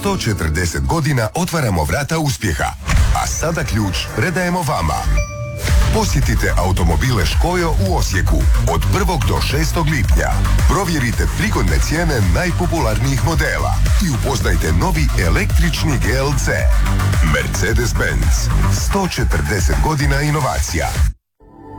140 godina otvaramo vrata uspjeha, a sada ključ predajemo vama. Posjetite automobile Škojo u Osijeku od 1. do 6. lipnja. Provjerite prigodne cijene najpopularnijih modela i upoznajte novi električni GLC. Mercedes-Benz. 140 godina inovacija.